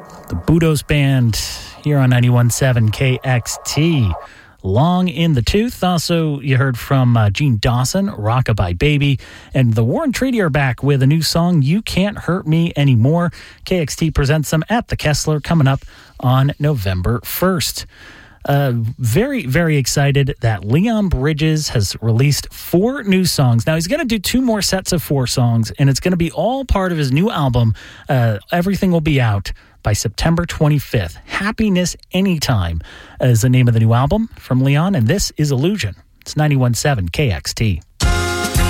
The Budos Band here on 91.7 KXT. Long in the Tooth. Also, you heard from Gene Dawson, Rockabye Baby, and the War and Treaty are back with a new song, You Can't Hurt Me Anymore. KXT presents them at the Kessler coming up on November 1st. Very, very excited that Leon Bridges has released 4 new songs. Now, he's going to do 2 more sets of 4 songs, and it's going to be all part of his new album. Everything will be out by September 25th. Happiness Anytime is the name of the new album from Leon, and this is Illusion. It's 91.7 KXT.